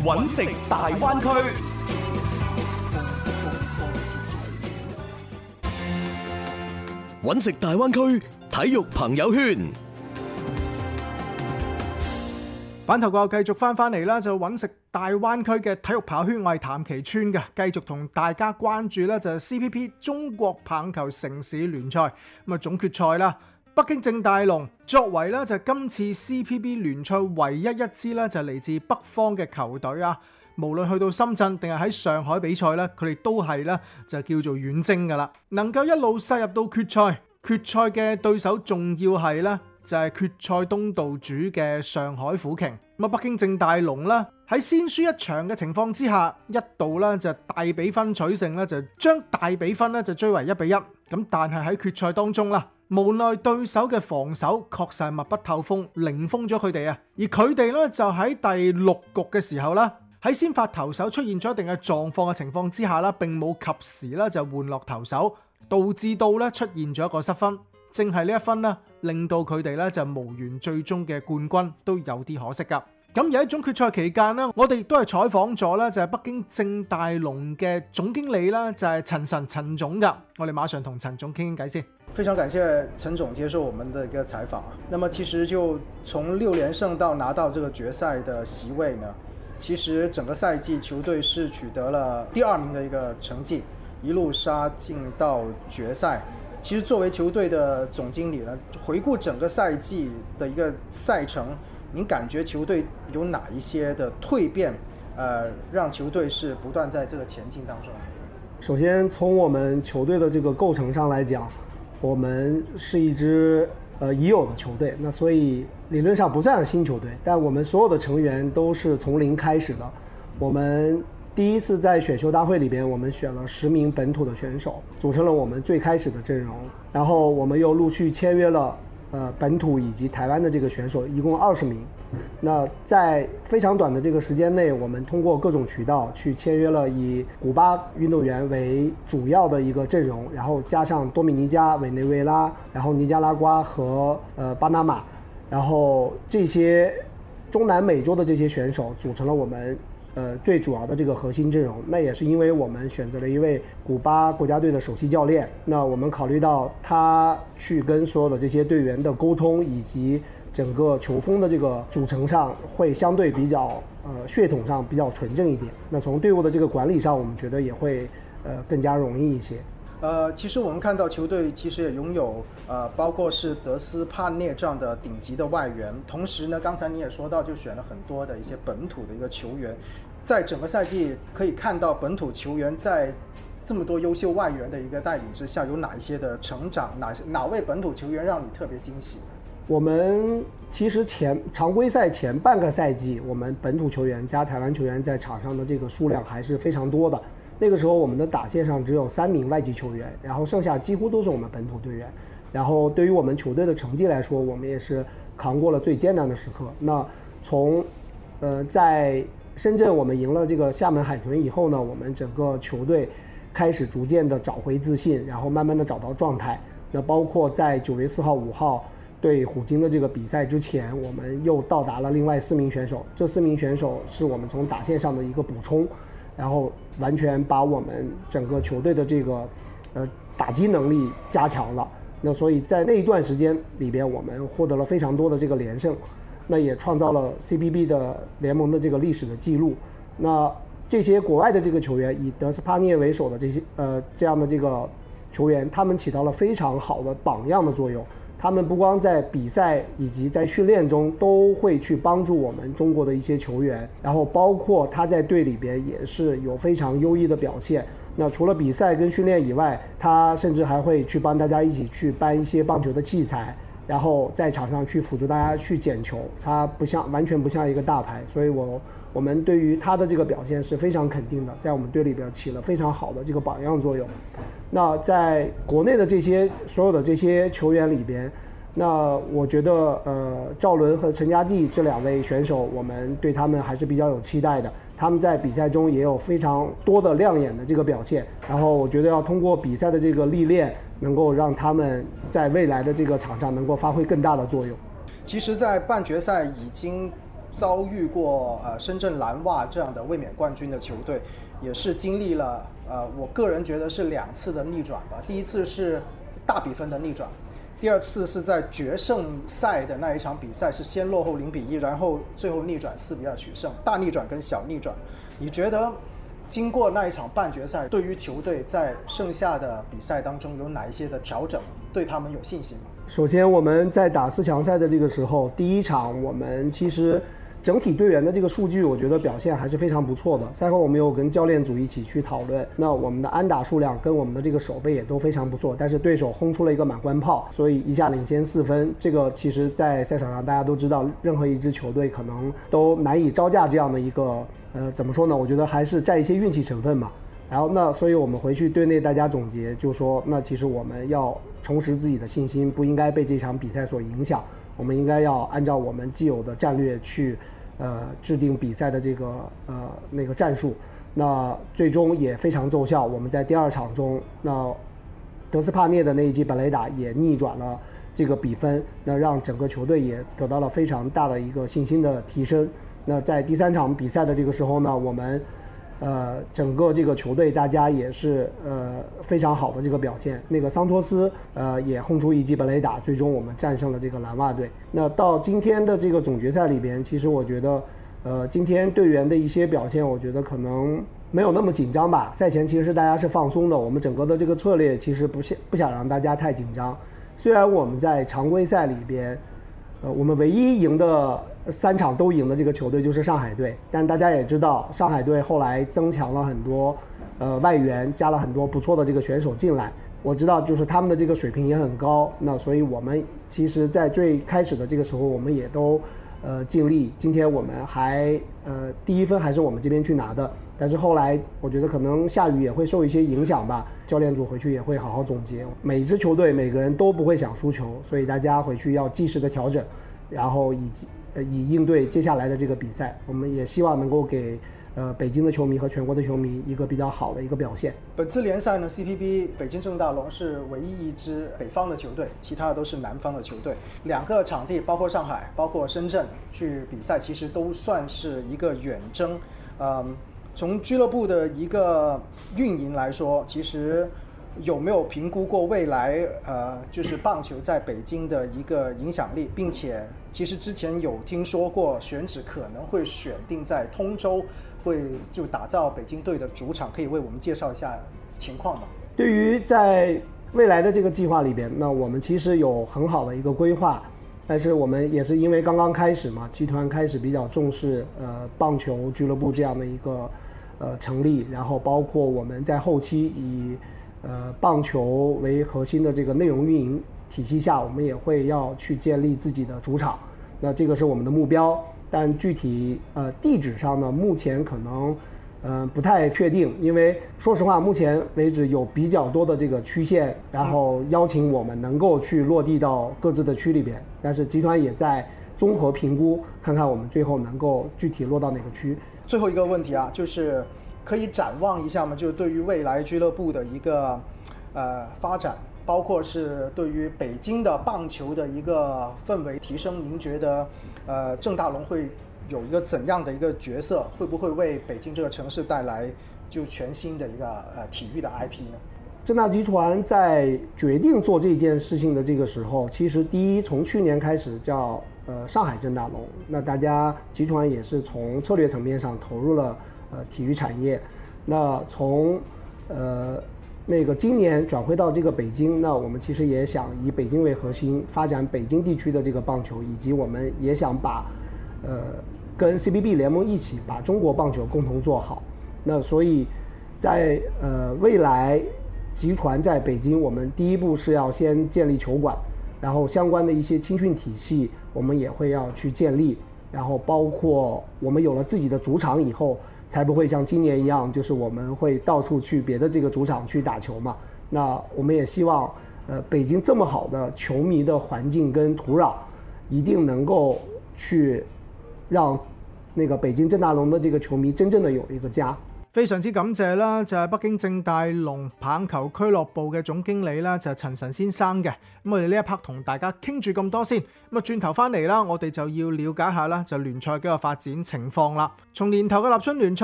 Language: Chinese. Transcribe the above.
揾食大灣區。揾食大灣區體育朋友圈。 版頭過後繼續翻嚟啦，就揾食大灣區嘅體育跑圈，我係譚其川嘅，繼續同大家關注咧就係 CPP 中國棒球城市聯賽咁啊總決賽啦。北京正大龍作為咧就係今次 CPB 聯賽唯一一支咧就係嚟自北方嘅球隊啊，無論去到深圳定係喺上海比賽咧，佢哋都係咧就叫做遠征噶啦，能夠一路殺入到決賽，決賽嘅對手仲要係咧就係決賽東道主嘅上海虎鯨。咁啊，北京正大龍啦喺先輸一場嘅情況之下，一度咧就大比分取勝咧，就將大比分咧就追為1-1。咁但係喺決賽當中啦，無奈對手嘅防守確實係密不透風，零封咗佢哋啊。而佢哋咧就喺第6局嘅時候啦，喺先發投手出現咗一定嘅狀況嘅情況之下啦，並冇及時咧就換落投手，導致到咧出現咗一個失分。正係呢一分啦，令到佢哋咧就無緣最終嘅冠軍，都有啲可惜噶。咁而喺總決賽期間呢，我哋亦都係採訪咗咧就係北京正大龍嘅總經理啦，就係陳總噶。我哋馬上同陳總傾傾偈先。 非常感謝陳總接受我們的一個採訪。那麼其實就從6連勝到拿到這個決賽的席位呢，其實整個賽季球隊是取得了第2名的一個成績，一路殺進到決賽。其實作為球隊的總經理呢，回顧整個賽季的一個賽程，您感覺球隊有哪一些的蛻變，讓球隊是不斷在這個前進當中？ 首先從我們球隊的這個構成上來講，我們是一支已有的球隊，那所以理論上不算是新球隊，但我們所有的成員都是從零開始的。我們第一次在選秀大會裏邊，我們選了10名本土的選手，組成了我們最開始的陣容。然後我們又陸續簽約了本土以及台灣的這個選手，一共20名。那在非常短的這個時間內，我們通過各種渠道去簽約了以古巴運動員為主要的一個陣容，然後加上多米尼加、委內瑞拉，然後尼加拉瓜和巴拿馬，然後這些中南美洲的這些選手組成了我們最主要的這個核心陣容。那也是因為我們選擇了一位古巴國家隊的首席教練，那我們考慮到他去跟所有的這些隊員的溝通以及整個球風的這個組成上會相對比較血統上比較純正一點，那從隊伍的這個管理上我們覺得也會更加容易一些。 其實我們看到球隊其實也擁有包括是德斯帕涅這樣的頂級的外援，同時呢剛才你也說到就選了很多的一些本土的一個球員，在整個賽季可以看到本土球員在這麼多優秀外援的一個帶領之下有哪一些的成長，哪位本土球員讓你特別驚喜？ 我們其實常規賽前半個賽季，我們本土球員加台灣球員在場上的這個數量還是非常多的。那個時候我們的打線上只有3名外籍球員，然後剩下幾乎都是我們本土隊員。然後對於我們球隊的成績來說，我們也是扛過了最艱難的時刻。那從在深圳我們贏了這個廈門海豚以後呢，我們整個球隊開始逐漸的找回自信，然後慢慢的找到狀態。那包括在9月4號、5號對虎鯨的這個比賽之前，我們又到達了另外4名選手，這4名選手是我們從打線上的一個補充，然後完全把我們整個球隊的這個打擊能力加強了。那所以在那一段時間裏邊，我們獲得了非常多的這個連勝，那也創造了 CPB 的聯盟的這個歷史的記錄。那這些國外的這個球員，以德斯帕涅為首的這些這樣的這個球員，他們起到了非常好的榜樣的作用。他們不光在比賽以及在訓練中都會去幫助我們中國的一些球員，然後包括他在隊裏邊也是有非常優異的表現。那除了比賽跟訓練以外，他甚至還會去幫大家一起去搬一些棒球的器材，然後在場上去輔助大家去撿球。他完全不像一個大牌，所以我們對於他的這個表現是非常肯定的，在我們隊裏邊起了非常好的這個榜樣作用。那在國內的這些所有的這些球員裏邊，那我覺得趙倫和陳家濟這2位選手，我們對他們還是比較有期待的。他們在比賽中也有非常多的亮眼的這個表現，然後我覺得要通過比賽的這個歷練，能夠讓他們在未來的這個場上能夠發揮更大的作用。 其實在半決賽已經遭遇过深圳蓝袜这样的卫冕冠军的球队，也是经历了我个人觉得是2次的逆转吧。第一次是大比分的逆转，第二次是在决胜赛的那一场比赛是先落后0-1，然后最后逆转4-2取胜，大逆转跟小逆转。你觉得经过那一场半决赛，对于球队在剩下的比赛当中有哪一些的调整，对他们有信心吗？ 首先我们在打4强赛的这个时候，第一场我们其实整体队员的这个数据我觉得表现还是非常不错的。赛后我们有跟教练组一起去讨论，那我们的安打数量跟我们的这个守备也都非常不错，但是对手轰出了一个满贯炮，所以一下领先4分。这个其实在赛场上大家都知道，任何一支球队可能都难以招架这样的一个怎么说呢，我觉得还是占一些运气成分嘛。然后所以我们回去队内大家总结就说，那其实我们要重拾自己的信心，不应该被这场比赛所影响，我们应该要按照我们既有的战略去制定比赛的这个那个战术。那最终也非常奏效，我们在第2场中，那德斯帕涅的那一记本垒打也逆转了这个比分，那让整个球队也得到了非常大的一个信心的提升。那在第3场比赛的这个时候呢，我们整个这个球队大家也是非常好的这个表现。那个桑托斯也轰出一记本垒打，最终我们战胜了这个蓝袜队。那到今天的这个总决赛里边，其实我觉得今天队员的一些表现，我觉得可能没有那么紧张吧。赛前其实大家是放松的，我们整个的这个策略其实不想让大家太紧张。虽然我们在常规赛里边我们唯一赢的3场都赢的这个球队就是上海队，但大家也知道，上海队后来增强了很多外援，加了很多不错的这个选手进来。我知道就是他们的这个水平也很高，那所以我们其实在最开始的这个时候，我们也都尽力。今天我们还第1分还是我们这边去拿的，但是后来我觉得可能下雨也会受一些影响吧，教练组回去也会好好总结。每支球队每个人都不会想输球，所以大家回去要及时的调整，然后以应对接下来的这个比赛。我们也希望能够给北京的球迷和全国的球迷一个比较好的一个表现。 本次联赛呢 ，CPB 北京正大龙是唯一一支北方的球队，其他的都是南方的球队。2个场地，包括上海、包括深圳去比赛，其实都算是一个远征。从俱乐部的一个运营来说，其实有没有评估过未来就是棒球在北京的一个影响力，并且其实之前有听说过选址可能会选定在通州，会就打造北京队的主场，可以为我们介绍一下情况吗？ 对于在未来的这个计划里边，那我们其实有很好的一个规划，但是我们也是因为刚刚开始嘛，集团开始比较重视棒球俱乐部这样的一个成立，然后包括我们在后期以棒球为核心的这个内容运营体系下，我们也会要去建立自己的主场，那这个是我们的目标。但具体地址上呢，目前可能不太确定，因为说实话，目前为止有比较多的这个区县，然后邀请我们能够去落地到各自的区里边，但是集团也在综合评估，看看我们最后能够具体落到哪个区。 最后一个问题啊，就是可以展望一下吗？就是对于未来俱乐部的一个发展，包括是对于北京的棒球的一个氛围提升，您觉得正大龙会有一个怎样的一个角色？会不会为北京这个城市带来就全新的一个体育的 IP 呢？ 正大集团在决定做这件事情的这个时候，其实第一从去年开始叫上海正大龙，那大家集团也是从策略层面上投入了体育产业。那从那个今年转回到这个北京，那我们其实也想以北京为核心发展北京地区的这个棒球，以及我们也想把跟 CBB 联盟一起把中国棒球共同做好。那所以在未来集团在北京，我们第一步是要先建立球馆，然后相关的一些青训体系我们也会要去建立，然后包括我们有了自己的主场以后，才不会像今年一样，就是我们会到处去别的这个主场去打球嘛。那我们也希望北京这么好的球迷的环境跟土壤，一定能够去让那个北京正大龙的这个球迷真正的有一个家。 非常之感謝啦，就係北京正大龍棒球俱樂部嘅總經理啦，就係陳晨先生嘅。咁我哋呢一 part 同大家傾住咁多先，咁啊轉頭翻嚟啦，我哋就要了解下啦，就聯賽嘅個發展情況啦。從年頭嘅立春聯賽